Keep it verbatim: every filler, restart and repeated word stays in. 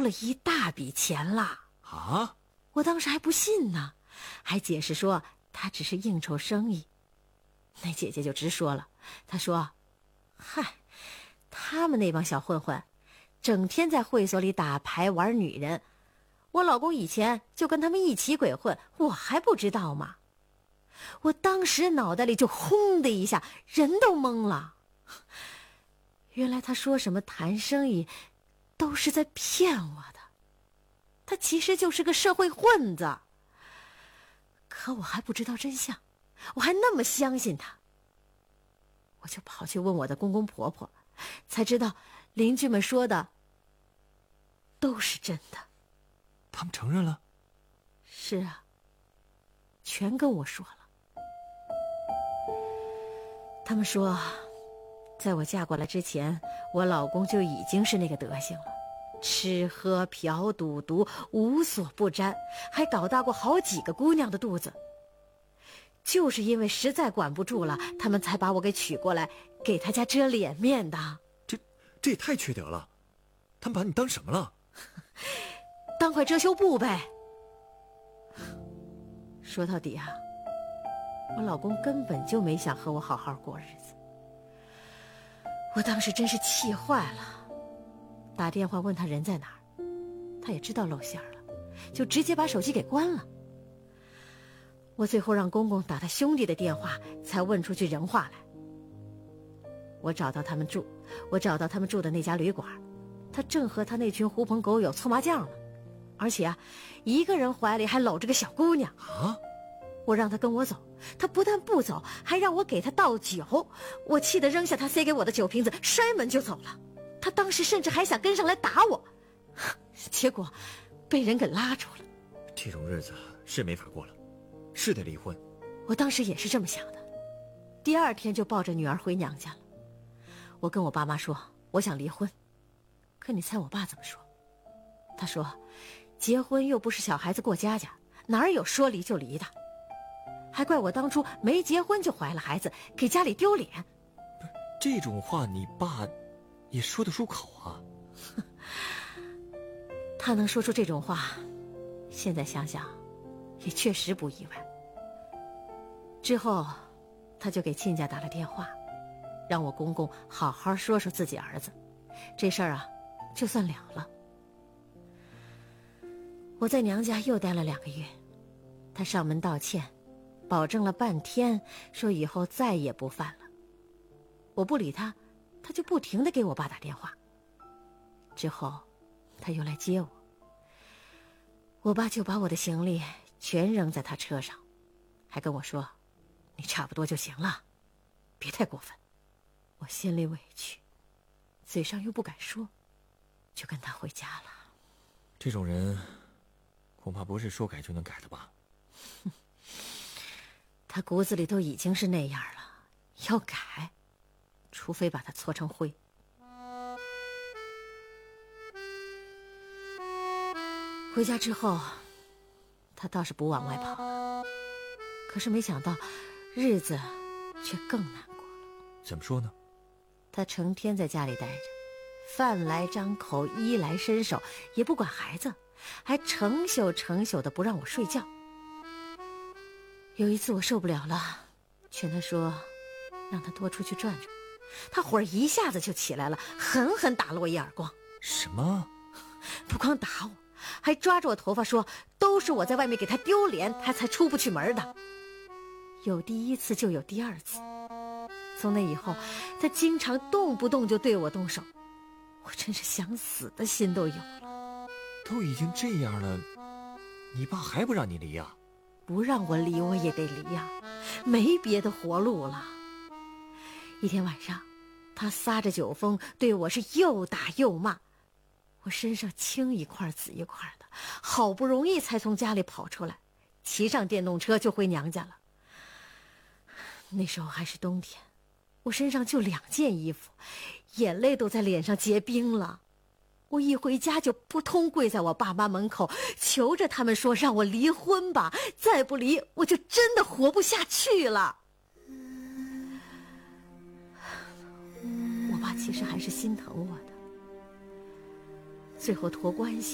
了一大笔钱了。 啊？ 我当时还不信呢，还解释说他只是应酬生意。那姐姐就直说了，她说：“嗨，他们那帮小混混，整天在会所里打牌玩女人。我老公以前就跟他们一起鬼混，我还不知道吗？”我当时脑袋里就轰的一下，人都懵了。原来他说什么谈生意，都是在骗我的。他其实就是个社会混子。可我还不知道真相，我还那么相信他。我就跑去问我的公公婆婆，才知道邻居们说的都是真的。 他们承认了？ 是啊，全跟我说了。他们说，在我嫁过来之前，我老公就已经是那个德行了，吃喝嫖赌毒无所不沾，还搞大过好几个姑娘的肚子。就是因为实在管不住了，他们才把我给娶过来，给他家遮脸面的。 这这也太缺德了！他们把你当什么了？ 当块遮羞布呗。说到底啊，我老公根本就没想和我好好过日子。我当时真是气坏了，打电话问他人在哪儿，他也知道露馅了，就直接把手机给关了。我最后让公公打他兄弟的电话，才问出句人话来。我找到他们住，我找到他们住的那家旅馆，他正和他那群狐朋狗友搓麻将呢，而且啊，一个人怀里还搂着个小姑娘啊！ 我让他跟我走，他不但不走，还让我给他倒酒。我气得扔下他塞给我的酒瓶子，摔门就走了。他当时甚至还想跟上来打我，结果被人给拉住了。 这种日子是没法过了，是得离婚。 我当时也是这么想的，第二天就抱着女儿回娘家了。我跟我爸妈说我想离婚，可你猜我爸怎么说？他说结婚又不是小孩子过家家，哪有说离就离的，还怪我当初没结婚就怀了孩子，给家里丢脸。 不是，这种话你爸也说得出口啊？ 他能说出这种话，现在想想也确实不意外。之后他就给亲家打了电话，让我公公好好说说自己儿子，这事儿啊就算了了。我在娘家又待了两个月，他上门道歉，保证了半天，说以后再也不犯了。我不理他，他就不停地给我爸打电话。之后他又来接我，我爸就把我的行李全扔在他车上，还跟我说你差不多就行了，别太过分。我心里委屈，嘴上又不敢说，就跟他回家了。 这种人恐怕不是说改就能改的吧？ 他骨子里都已经是那样了，要改，除非把他搓成灰。回家之后，他倒是不往外跑了，可是没想到日子却更难过了。 怎么说呢？ 他成天在家里待着，饭来张口，衣来伸手，也不管孩子，还成宿成宿的不让我睡觉。有一次我受不了了，劝他说让他多出去转转，他火一下子就起来了，狠狠打了我一耳光。 什么？ 不光打我，还抓着我头发说都是我在外面给他丢脸，他才出不去门的。有第一次就有第二次，从那以后他经常动不动就对我动手，我真是想死的心都有了。 都已经这样了，你爸还不让你离啊？ 不让我离我也得离呀，没别的活路了。一天晚上他撒着酒疯对我是又打又骂，我身上青一块紫一块的，好不容易才从家里跑出来，骑上电动车就回娘家了。那时候还是冬天，我身上就两件衣服，眼泪都在脸上结冰了。我一回家就扑通跪在我爸妈门口，求着他们说让我离婚吧，再不离我就真的活不下去了。我爸其实还是心疼我的，最后托关系